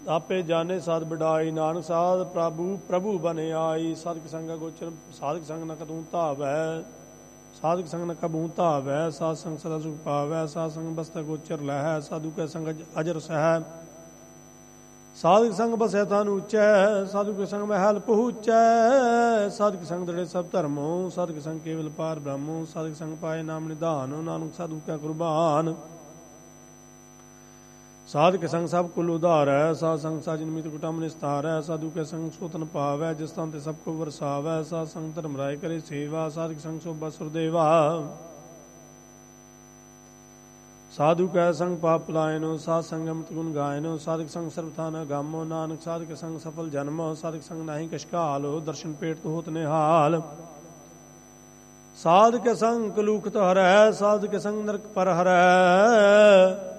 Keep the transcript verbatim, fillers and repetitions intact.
ਆਪੇ ਜਾਣੇ ਸਦ ਵਡਾਈ, ਨਾਨਕ ਸਾਧ ਪ੍ਰਭੂ ਪ੍ਰਭੂ ਬਨੇ ਆਈ। ਸਾਧਕ ਸੰਗ ਗੋਚਰ ਸਾਧਕ ਸੰਗ ਨ ਕਤੂ ਧਾਵੈ, ਸਾਧਕ ਸੰਗ ਨ ਕਬੂ ਧਾਵੈ। ਸਾਧ ਸੰਗ ਸਦਾ ਸੁਖ ਪਾਵੈ, ਸਾਧ ਸੰਗ ਬਸਤੈ ਗੋਚਰ ਲਹੈ। ਸਾਧੂ ਕੈ ਸੰਗ ਅਜਰ ਸਹੈ, ਸਾਧਕ ਸੰਗ ਬਸੈ ਤਨ ਉੱਚੈ। ਸਾਧੂ ਕੇ ਸੰਗ ਮਹਿਲ ਪਹੁੰਚੈ, ਸਾਧਕ ਸੰਗ ਦੜੇ ਸਭ ਧਰਮੋ। ਸਾਧਕ ਸੰਗ ਕੇਵਲ ਪਾਰ ਬ੍ਰਹਮੋ, ਸਾਧਕ ਸੰਗ ਪਾਏ ਨਾਮ ਨਿਧਾਨ। ਨਾਨਕ ਸਾਧੂ ਕੈ ਕੁਰਬਾਨ, ਸਾਧਕ ਸੰਗ ਸਭ ਕੁਲ ਉਧਾਰੈ। ਸਾਧ ਸੰਗ ਸਾਜਨ ਮਿਤ ਕੁਟੰਬ ਨਿਸਤਾਰੈ। ਸਾਧੂ ਕੇ ਸੰਗ ਸੋਤਨ ਪਾਵੈ, ਜਿਸ ਤਨ ਤੇ ਸਭ ਕੋ ਵਰਸਾਵੈ। ਸਾਧ ਸੰਗ ਧਰਮ ਰਾਏ ਕਰੇ ਸੇਵਾ, ਸਾਧਕ ਸੰਗ ਸੋਭਾ ਸੁਰਦੇਵਾ। ਸਾਧੂ ਕੈ ਸੰਗ ਪਾਪ ਪਲਾਇਨੋ, ਸਾਧ ਸੰਗ ਅੰਮ੍ਰਿਤ ਗੁਣ ਗਾਇਨੋ। ਸਾਧਕ ਸੰਗ ਸਰਬਥਾਨ ਗਾਮੋ, ਨਾਨਕ ਸਾਧਕ ਸੰਗ ਸਫਲ ਜਨਮੋ। ਸਾਧਕ ਸੰਗ ਨਾਹੀ ਕਛ ਕਾਲੋ, ਦਰਸ਼ਨ ਪੇਟ ਤੋ ਹੋਤ ਨਿਹਾਲ। ਸਾਧ ਕੇ ਸੰਗ ਕਲੂਖਤ ਹਰੈ, ਸਾਧ ਕੇ ਸੰਗ ਨਰਕ ਪਰ ਹਰੈ।